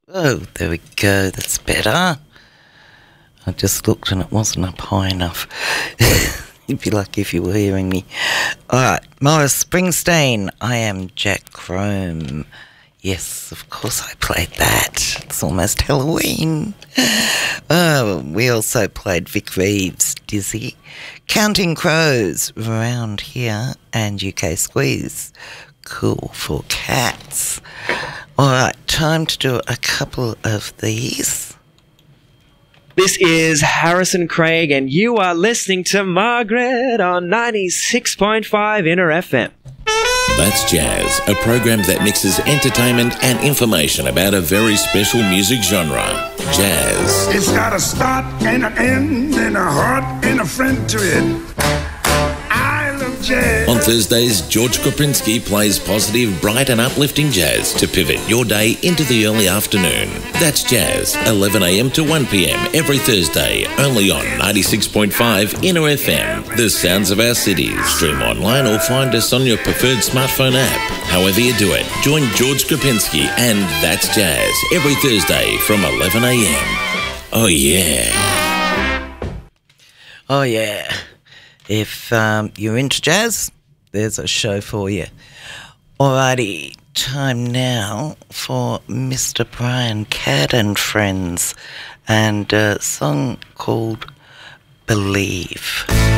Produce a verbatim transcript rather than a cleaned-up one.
Oh, there we go. That's better. I just looked and it wasn't up high enough. You'd be lucky if you were hearing me. All right, Morris Springsteen. I Am Jack Chrome. Yes, of course I played that. It's almost Halloween. Oh, we also played Vic Reeves, Dizzy, Counting Crows, Round Here, and U K Squeeze, Cool for Cats. All right, time to do a couple of these. This is Harrison Craig, and you are listening to Margaret on ninety-six point five Inner F M. That's Jazz, a program that mixes entertainment and information about a very special music genre, jazz. It's got a start and an end and a heart and a friend to it. I love jazz. On Thursdays, George Koprinski plays positive, bright and uplifting jazz to pivot your day into the early afternoon. That's Jazz, eleven a.m. to one p.m. every Thursday, only on ninety-six point five Inner F M, the sounds of our cities. Stream online or find us on your preferred smartphone app. However you do it, join George Kopinski and That's Jazz every Thursday from eleven a.m. Oh yeah. Oh yeah. If um, you're into jazz, there's a show for you. Alrighty, time now for Mister Brian Cadd and Friends and a song called Believe.